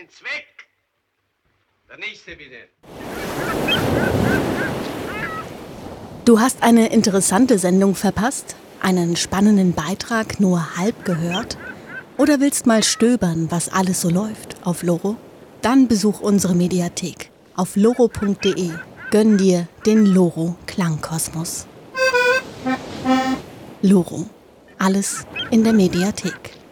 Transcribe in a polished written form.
keinen Zweck. Der nächste bitte. Du hast eine interessante Sendung verpasst? Einen spannenden Beitrag nur halb gehört? Oder willst mal stöbern, was alles so läuft auf Loro? Dann besuch unsere Mediathek auf loro.de. Gönn dir den Loro Klangkosmos. Loro. Alles in der Mediathek.